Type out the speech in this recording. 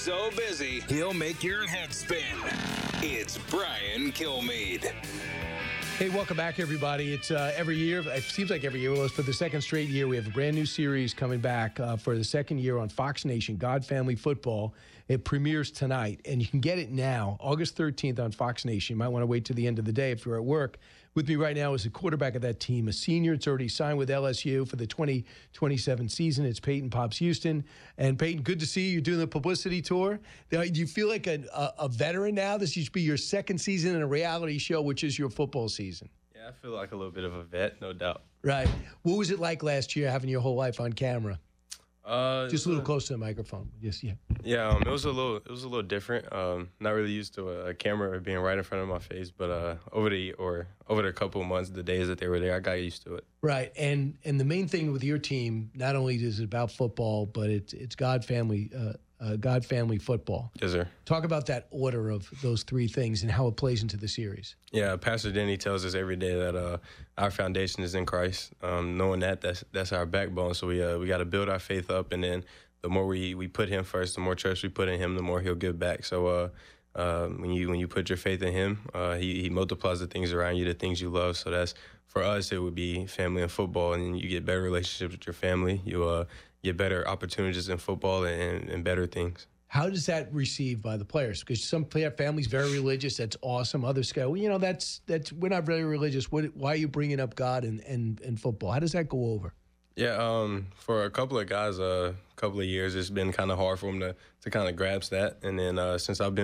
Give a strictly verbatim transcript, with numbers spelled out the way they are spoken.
so busy, he'll make your head spin. It's Brian Kilmeade. Hey, welcome back, everybody. It's uh, every year, it seems like every year, well, it's for the second straight year, we have a brand new series coming back uh, for the second year on Fox Nation, God Family Football. It premieres tonight, and you can get it now, August thirteenth on Fox Nation. You might want to wait till the end of the day if you're at work. With me right now is the quarterback of that team, a senior. It's already signed with L S U for the twenty twenty-seven season. It's Peyton Pops Houston. And Peyton, good to see you. You're doing the publicity tour. Do you feel like a, a, a veteran now? This used to be your second season in a reality show, which is your football season. Yeah, I feel like a little bit of a vet, no doubt. Right. What was it like last year having your whole life on camera? Uh, Just a little closer to the microphone. Yes, yeah. Yeah, um, it was a little, it was a little different. Um, not really used to a, a camera being right in front of my face, but uh, over the or over the couple of months, the days that they were there, I got used to it. Right, and and the main thing with your team, not only is it about football, but it's it's God family, uh, uh, God family football. Yes, sir. Talk about that order of those three things and how it plays into the series. Yeah, Pastor Denny tells us every day that uh, our foundation is in Christ. Um, knowing that, that's that's our backbone. So we uh, we got to build our faith up, and then the more we, we put Him first, the more trust we put in Him, the more He'll give back. So uh, uh, when you when you put your faith in Him, uh, he, he multiplies the things around you, the things you love. So that's, for us, it would be family and football, and you get better relationships with your family. You uh, get better opportunities in football and, and better things. How does that received by the players? Because some player families very religious. That's awesome. Others go, well, you know, that's that's we're not very religious. What, why are you bringing up God and, and, and football? How does that go over? Yeah, um, for a couple of guys, a uh, couple of years, it's been kind of hard for them to, to kind of grasp that. And then uh, since I've been